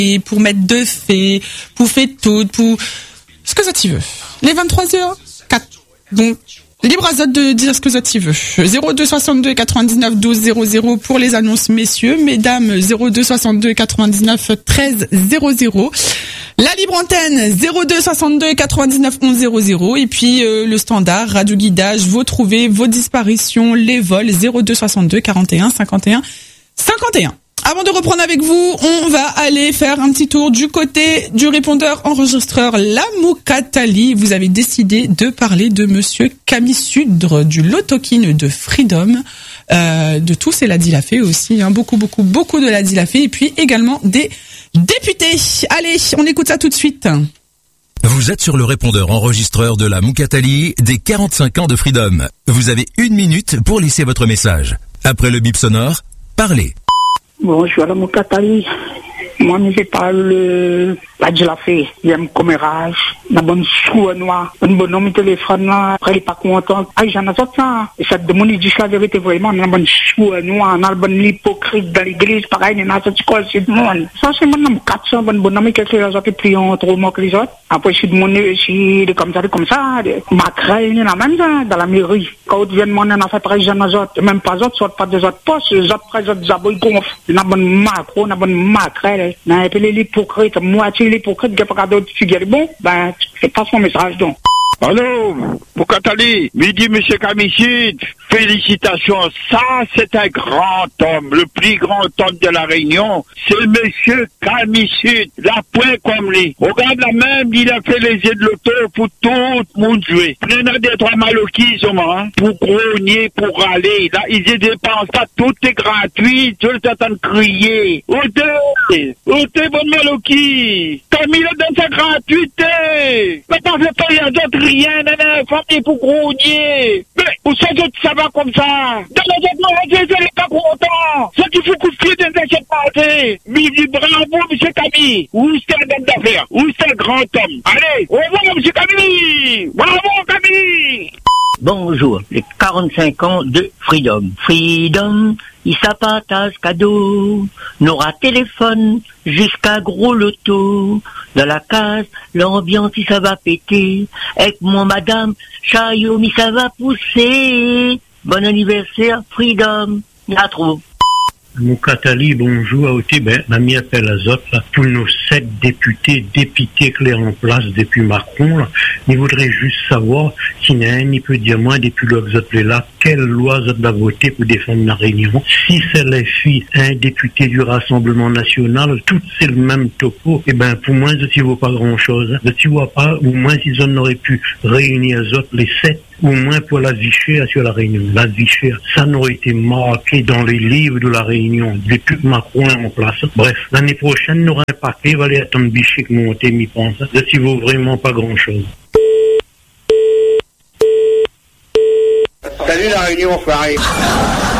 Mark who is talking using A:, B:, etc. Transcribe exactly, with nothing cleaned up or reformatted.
A: et pour mettre de fées, pour faire tout, pour ce que ça t'y veut. Les vingt-trois heures, quatre. Donc, libre à Zot de dire ce que ça t'y veut. zéro deux soixante-deux quatre-vingt-dix-neuf douze zéro zéro pour les annonces, messieurs. Mesdames, zéro deux soixante-deux quatre-vingt-dix-neuf treize zéro zéro. La libre antenne, zéro deux soixante-deux quatre-vingt-dix-neuf onze zéro zéro. Et puis, euh, le standard, radio guidage, vos trouvées, vos disparitions, les vols, zéro deux soixante-deux quarante et un cinquante et un cinquante et un. Avant de reprendre avec vous, on va aller faire un petit tour du côté du répondeur enregistreur La Moukatali. Vous avez décidé de parler de monsieur Camille Sudre du Lotokin de Freedom, euh, de tous et la Dilafé aussi, hein, beaucoup, beaucoup, beaucoup de la Dilafé et puis également des députés. Allez, on écoute ça tout de suite.
B: Vous êtes sur le répondeur enregistreur de La Moukatali des quarante-cinq ans de Freedom. Vous avez une minute pour laisser votre message. Après le bip sonore, parlez.
C: Bonjour, la Moukatali. Moi, je parle euh, la Dilafé. J'aime commérage. La bonne soie noire. Un bon homme téléphone là. Après, il n'est pas content. Ah, j'en ai sorti ça. Et ça demande, il dit la vérité vraiment. La bonne soie noire. On a le bon hypocrite dans l'église. Pareil, il y a un sorti quoi, c'est du monde. Ça, c'est mon quatre cents. Bon bon homme qui a été pris en trop mois que les autres. Après, si demande, si de comme ça, de comme ça. Macra, il y en a même ça, dans la mairie. Quand ils viennent, on a fait pareil, j'en ai autres. Même pas autres, soit pas des autres postes. Les autres, après, les autres, ils gonflent. Il y a une bonne macro, une bonne macra. On a appelé l'hypocrite, moitié l'hypocrite, qui n'a pas d'autres figures. Bon, ben, c'est pas son message, donc.
D: Allô, Moukatali, midi, monsieur Kamissid, félicitations. Ça, c'est un grand homme, le plus grand homme de la Réunion. C'est monsieur Kamissid, la point comme lui. Regarde la même, il a fait les aides de l'auto pour tout le monde jouer. Prenez des trois maloquis, hein, pour grogner, pour aller. Là, ils ne dépensent pas, tout est gratuit, tout est en train de crier. Ôtez, ôtez votre maloquis. T'as mis là dans sa gratuité. Maintenant, je pas rien d'autre. Rien, nanana, famille pour grogner. Mais, où ça, ça va comme ça? Dans les autres, je n'est pas content. Ce qu'il faut coup de pied dans cette partie. Mais il dit bravo, monsieur Camille. Où c'est un homme d'affaires? Où c'est un grand homme? Allez, au revoir, monsieur Camille. Bravo, Camille.
E: Bonjour, les quarante-cinq ans de Freedom. Freedom, il s'apatage cadeau, n'aura téléphone jusqu'à gros loto. Dans la case, l'ambiance, il ça va péter. Avec mon madame, Chayomi, ça va pousser. Bon anniversaire, Freedom. Il y a trop.
F: Moukatali, bonjour. À Oti, ben, mamie appelle à Zot, là, pour nos sept députés, députés clairs en place depuis Macron, là. Il voudrait juste savoir, s'il n'y a un, il peut dire moins, depuis le Zot là, quelle loi Zot va voter pour défendre la Réunion. Si c'est les filles, un député du Rassemblement National, toutes c'est le même topo, et ben, pour moi, Zot, il vaut pas grand chose. Zot, il voit pas, au moins, s'ils en auraient pu réunir Zot, les sept, au moins pour la vie chère sur la Réunion. La vie chère, ça n'aurait été marqué dans les livres de la Réunion depuis que Macron est en place. Bref, l'année prochaine, n'aura un paquet, va aller attendre biché que monter, m'y pense. Ça ne vaut vraiment pas grand-chose.
D: Salut la Réunion, frère.